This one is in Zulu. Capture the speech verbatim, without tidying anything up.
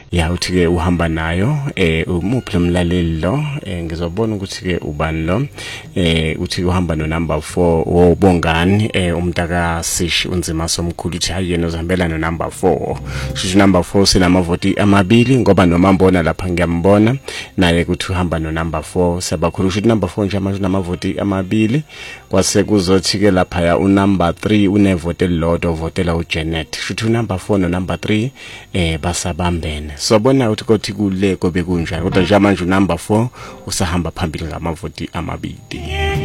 ya uthi ke uhamba nayo eh umuphi lomlaleli lo eh ngizobona ukuthi ke ubani lo eh uthi uhamba no number four wobongani eh umntaka Sish unzima somkhulu uthi hayena uzihambela no number four sho number four sinamavoti amabili ngoba noma mbona lapha ngiyambona naye kuthi uhamba no number four sabakhulu ukuthi number four nje manje namavoti amabili kwase kuzothi ke lapha ya u number three unevote elilodwa votela uJanet shuthi u number four no number three eh basabambene sobona ukuthi kothi kule kobe kunjani kodwa nje manje u number four usahamba phambili ngamavoti amabili.